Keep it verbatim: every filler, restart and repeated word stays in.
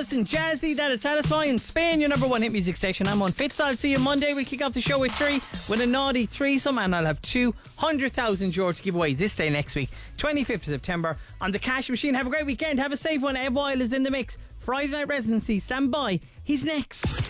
Harrison, Jazzy, That Is Satisfying. Spain, your number one hit music station. I'm on Fitz. I'll see you Monday. We kick off the show with three with a naughty threesome, and I'll have two hundred thousand euro to give away this day next week, twenty-fifth of September, on the Cash Machine. Have a great weekend. Have a safe one. Ed Weil is in the mix. Friday Night Residency. Stand by. He's next.